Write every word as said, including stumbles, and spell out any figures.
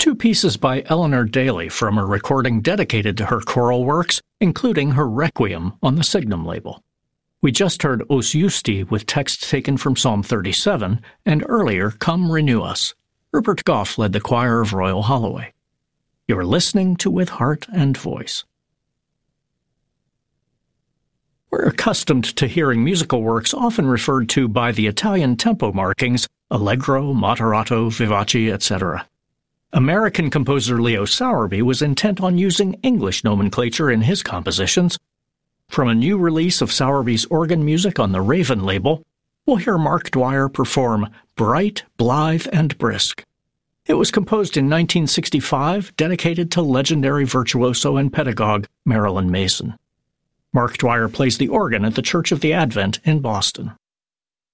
two pieces by Eleanor Daly from a recording dedicated to her choral works, including her Requiem on the Signum label. We just heard Os Justi with text taken from Psalm thirty-seven, and earlier, Come Renew Us. Rupert Goff led the choir of Royal Holloway. You're listening to With Heart and Voice. We're accustomed to hearing musical works often referred to by the Italian tempo markings allegro, moderato, vivace, et cetera. American composer Leo Sowerby was intent on using English nomenclature in his compositions. From a new release of Sowerby's organ music on the Raven label, we'll hear Mark Dwyer perform Bright, Blithe, and Brisk. It was composed in nineteen sixty-five, dedicated to legendary virtuoso and pedagogue Marilyn Mason. Mark Dwyer plays the organ at the Church of the Advent in Boston.